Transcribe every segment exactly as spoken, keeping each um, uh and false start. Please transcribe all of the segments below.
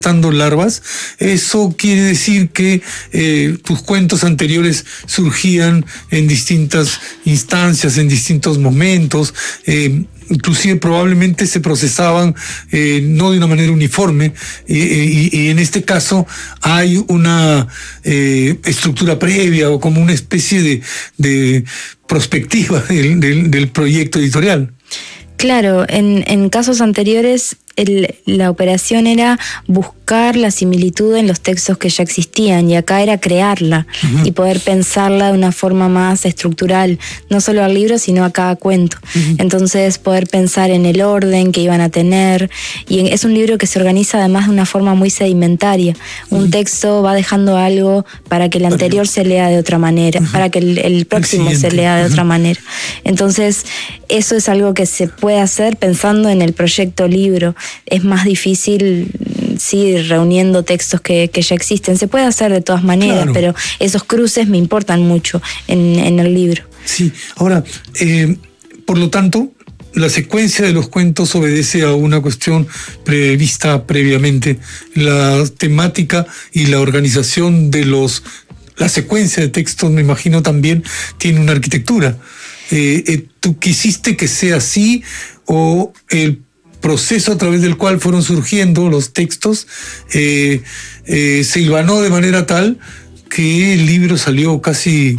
dando larvas. Eso quiere decir que eh, tus cuentos anteriores surgían en distintas instancias, en distintos momentos, eh, inclusive probablemente se procesaban eh, no de una manera uniforme, eh, y, y en este caso hay una eh, estructura previa o como una especie de, de prospectiva del, del, del proyecto editorial. Claro, en, en casos anteriores el, la operación era buscar la similitud en los textos que ya existían, y acá era crearla uh-huh. y poder pensarla de una forma más estructural, no solo al libro, sino a cada cuento. Uh-huh. Entonces poder pensar en el orden que iban a tener, y es un libro que se organiza además de una forma muy sedimentaria. Uh-huh. Un texto va dejando algo para que el anterior se lea de otra manera, uh-huh. para que el, el próximo el se lea de uh-huh. otra manera. Entonces eso es algo que se puede hacer pensando en el proyecto libro. Es más difícil, sí, reuniendo textos que, que ya existen. Se puede hacer de todas maneras, claro. pero esos cruces me importan mucho en, en el libro. Sí, ahora, eh, por lo tanto, la secuencia de los cuentos obedece a una cuestión prevista previamente. La temática y la organización de los... La secuencia de textos, me imagino, también tiene una arquitectura. Eh, eh, ¿Tú quisiste que sea así o el proceso a través del cual fueron surgiendo los textos eh, eh, se hilvanó de manera tal que el libro salió casi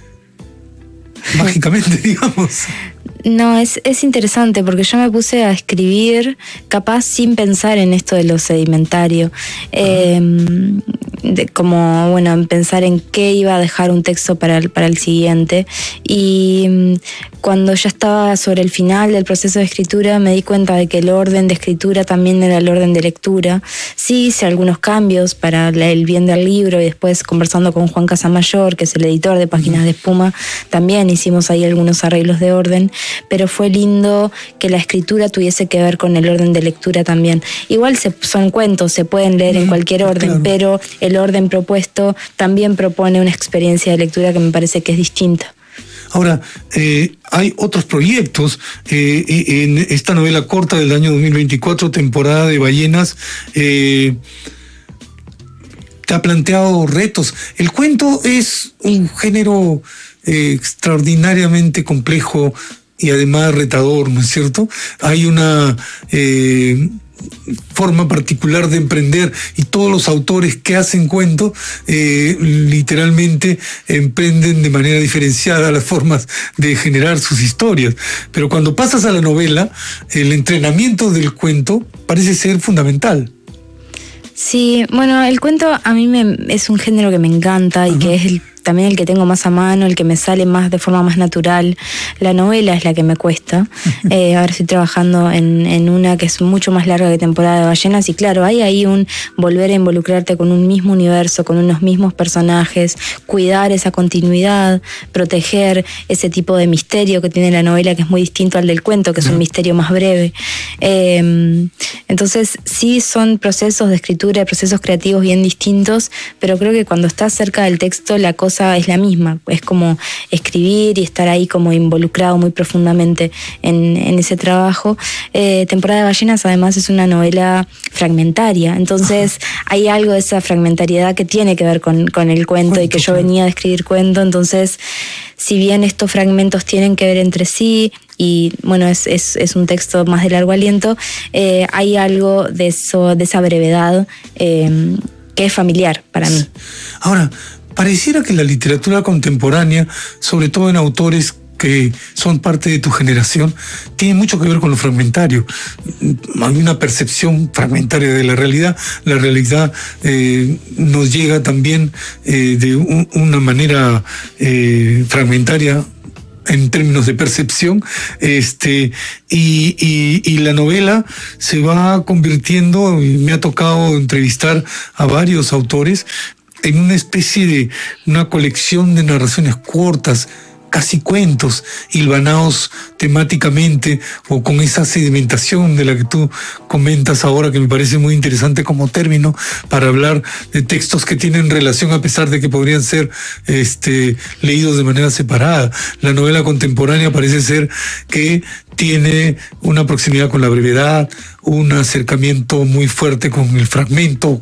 mágicamente, digamos? No, es, es interesante porque yo me puse a escribir capaz sin pensar en esto de lo sedimentario. Eh, de, como, bueno, en pensar en qué iba a dejar un texto para el, para el siguiente. Y cuando ya estaba sobre el final del proceso de escritura me di cuenta de que el orden de escritura también era el orden de lectura. Sí hice algunos cambios para el bien del libro, y después conversando con Juan Casamayor, que es el editor de Páginas de Espuma, también hicimos ahí algunos arreglos de orden. Pero fue lindo que la escritura tuviese que ver con el orden de lectura también. Igual se, son cuentos, se pueden leer en cualquier orden, claro. pero el orden propuesto también propone una experiencia de lectura que me parece que es distinta. Ahora, eh, hay otros proyectos. Eh, en esta novela corta del año dos mil veinticuatro, Temporada de Ballenas, eh, te ha planteado retos. El cuento es un género eh, extraordinariamente complejo y además retador, ¿no es cierto? Hay una eh, forma particular de emprender, y todos los autores que hacen cuento eh, literalmente emprenden de manera diferenciada las formas de generar sus historias. Pero cuando pasas a la novela, el entrenamiento del cuento parece ser fundamental. Sí, bueno, el cuento a mí me, es un género que me encanta y uh-huh. que es el también el que tengo más a mano, el que me sale más de forma más natural. La novela es la que me cuesta. Eh, ahora estoy trabajando en, en una que es mucho más larga que Temporada de Ballenas, y claro, hay ahí un volver a involucrarte con un mismo universo, con unos mismos personajes, cuidar esa continuidad, proteger ese tipo de misterio que tiene la novela, que es muy distinto al del cuento, que es un misterio más breve. Eh, entonces, sí son procesos de escritura, procesos creativos bien distintos, pero creo que cuando estás cerca del texto, la cosa es la misma. Es como escribir y estar ahí como involucrado muy profundamente en, en ese trabajo. Eh, Temporada de Ballenas además es una novela fragmentaria, entonces hay algo de esa fragmentariedad que tiene que ver con, con el cuento, y que yo venía de escribir cuento. Entonces, si bien estos fragmentos tienen que ver entre sí, y bueno, es, es, es un texto más de largo aliento, eh, hay algo de eso, de esa brevedad eh, que es familiar para mí. Ahora, pareciera que la literatura contemporánea, sobre todo en autores que son parte de tu generación, tiene mucho que ver con lo fragmentario. Hay una percepción fragmentaria de la realidad. La realidad eh, nos llega también eh, de un, una manera eh, fragmentaria en términos de percepción, este, y, y, y la novela se va convirtiendo, y me ha tocado entrevistar a varios autores, en una especie de una colección de narraciones cortas, casi cuentos, hilvanados temáticamente o con esa sedimentación de la que tú comentas ahora, que me parece muy interesante como término para hablar de textos que tienen relación a pesar de que podrían ser este, leídos de manera separada. La novela contemporánea parece ser que tiene una proximidad con la brevedad, un acercamiento muy fuerte con el fragmento,